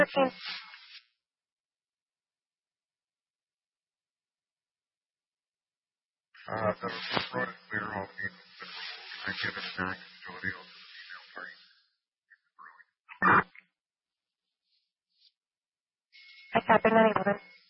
13. The front is clear all the I give it back utility on I copy 911.